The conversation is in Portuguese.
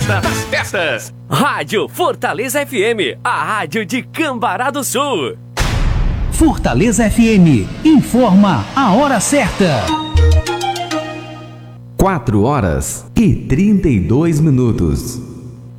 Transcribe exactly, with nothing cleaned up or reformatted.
festa das festas. Rádio Fortaleza F M, a rádio de Cambará do Sul. Fortaleza F M, informa a hora certa. quatro horas e trinta e dois minutos.